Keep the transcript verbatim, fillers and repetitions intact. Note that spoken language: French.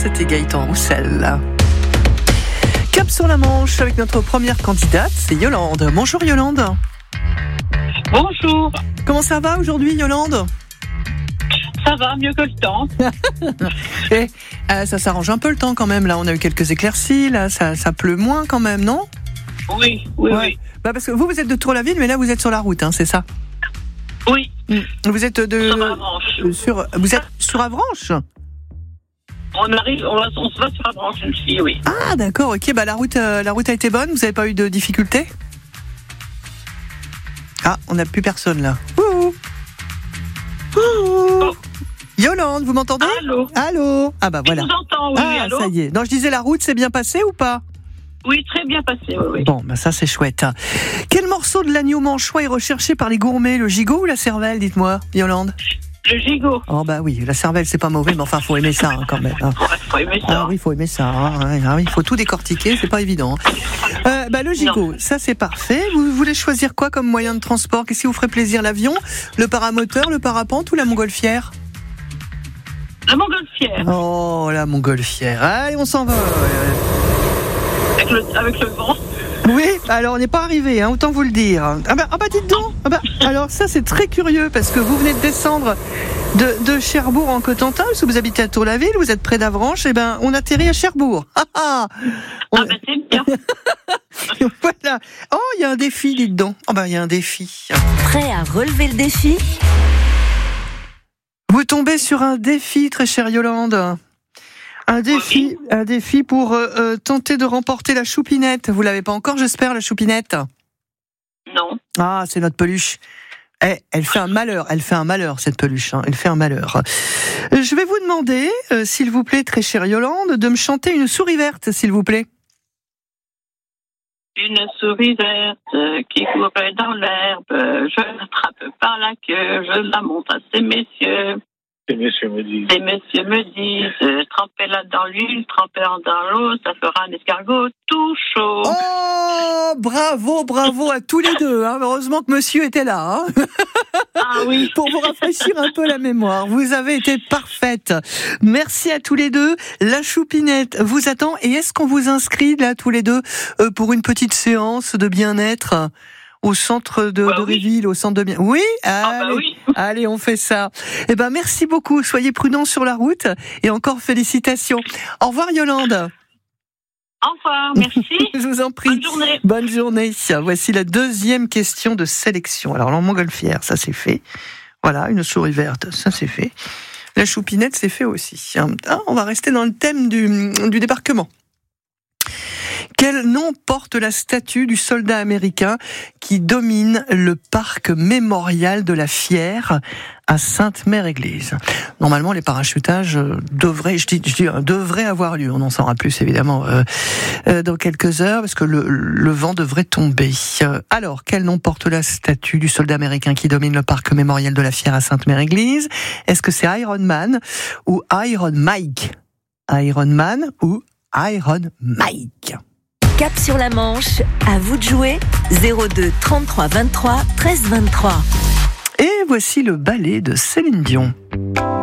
c'était Gaëtan Roussel. Cap sur la Manche avec notre première candidate, c'est Yolande. Bonjour Yolande. Bonjour. Comment ça va aujourd'hui Yolande ? Ça va, mieux que le temps. Et, euh, ça s'arrange un peu le temps quand même, là on a eu quelques éclaircies, là ça, ça pleut moins quand même, non ? Oui, oui, ouais. oui. Bah parce que vous, vous êtes de Tour-la-Ville, mais là vous êtes sur la route, hein, c'est ça ? Oui. Vous êtes de... Sur Avranches. Sur, vous êtes sur Avranches ? On arrive, on, va, on se va sur Avranches, une fille, oui. Ah d'accord, ok, bah la route, euh, la route a été bonne, vous n'avez pas eu de difficultés ? Ah, on n'a plus personne là. Ouh. Ouh. Oh. Yolande, vous m'entendez ? Allô ? Allô ? Ah bah voilà. Je vous entends, oui, Ah, allô ? ça y est. Non, je disais la route, c'est bien passé ou pas ? Oui, très bien passé, oui, oui. Bon, bah ça c'est chouette. Quel morceau de l'agneau manchois est recherché par les gourmets, le gigot ou la cervelle, dites-moi, Yolande ? Le gigot. Oh bah oui, la cervelle c'est pas mauvais, mais enfin faut aimer ça hein, quand même. Hein. Ouais, faut aimer ça. Ah oui, faut aimer ça. Hein. Ah, il faut tout décortiquer, c'est pas évident. Euh, bah le gigot, non. Ça c'est parfait. Vous voulez choisir quoi comme moyen de transport ? Qu'est-ce qui vous ferait plaisir, l'avion, le paramoteur, le parapente ou la montgolfière ? La montgolfière. Oh la montgolfière. Allez, on s'en va. Avec le, avec le vent. Oui, alors on n'est pas arrivé, hein, autant vous le dire. Ah bah, ah bah dites donc. Ah bah, alors ça c'est très curieux parce que vous venez de descendre de, de Cherbourg en Cotentin, parce que vous habitez à Tour-la-Ville, vous êtes près d'Avranches, et ben on atterrit à Cherbourg. Ah, ah, on... ah bah c'est bien. Voilà. Oh, il y a un défi, dites donc. Oh bah il y a un défi. Prêt à relever le défi ? Vous tombez sur un défi, très chère Yolande. Un défi, oui. un défi pour euh, euh, tenter de remporter la choupinette. Vous l'avez pas encore, j'espère, la choupinette ? Non. Ah, c'est notre peluche. Eh, elle fait un malheur, elle fait un malheur, cette peluche. Hein. Elle fait un malheur. Je vais vous demander, euh, s'il vous plaît, très chère Yolande, de me chanter une souris verte, s'il vous plaît. Une souris verte qui courait dans l'herbe, je l'attrape par la queue, je la monte à ces messieurs. Ces messieurs me disent. Ces messieurs me disent, trempez-la dans l'huile, trempez-la dans l'eau, ça fera un escargot tout chaud. Oh, bravo, bravo à tous les deux. Hein. Heureusement que monsieur était là. Hein. Ah oui. Pour vous rafraîchir un peu la mémoire. Vous avez été parfaite. Merci à tous les deux. La choupinette vous attend. Et est-ce qu'on vous inscrit là tous les deux euh, pour une petite séance de bien-être au centre de, bah de oui. Réville, au centre de bien. Oui, allez, ah bah oui. Allez, on fait ça. Eh ben, merci beaucoup. Soyez prudents sur la route et encore félicitations. Au revoir, Yolande. Au revoir, merci. Je vous en prie. Bonne journée. Bonne journée. Voici la deuxième question de sélection. Alors, la montgolfière, ça c'est fait. Voilà, une souris verte, ça c'est fait. La choupinette, c'est fait aussi. Ah, on va rester dans le thème du, du débarquement. Quel nom porte la statue du soldat américain qui domine le parc mémorial de la Fière à Sainte-Mère-Église ? Normalement, les parachutages devraient, je dis, je dis, devraient avoir lieu. On en saura plus évidemment euh, euh, dans quelques heures parce que le, le vent devrait tomber. Euh, alors, quel nom porte la statue du soldat américain qui domine le parc mémorial de la Fière à Sainte-Mère-Église ? Est-ce que c'est Iron Man ou Iron Mike ? Iron Man ou Iron Mike ? Cap sur la Manche, à vous de jouer, zéro deux trente-trois vingt-trois treize vingt-trois. Et voici le ballet de Céline Dion.